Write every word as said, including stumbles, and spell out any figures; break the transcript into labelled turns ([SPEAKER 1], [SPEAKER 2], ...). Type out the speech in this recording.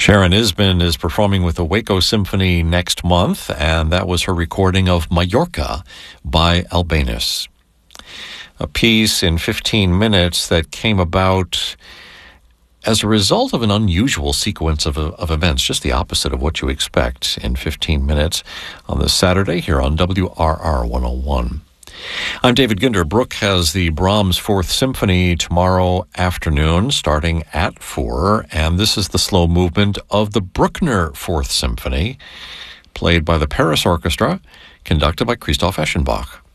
[SPEAKER 1] Sharon Isbin is performing with the Waco Symphony next month, and that was her recording of Mallorca by Albéniz. A piece in fifteen minutes that came about as a result of an unusual sequence of, of events, just the opposite of what you expect in fifteen minutes on this Saturday here on W R R one oh one. I'm David Ginder. Brooke has the Brahms Fourth Symphony tomorrow afternoon starting at four, and this is the slow movement of the Bruckner Fourth Symphony, played by the Paris Orchestra, conducted by Christoph Eschenbach.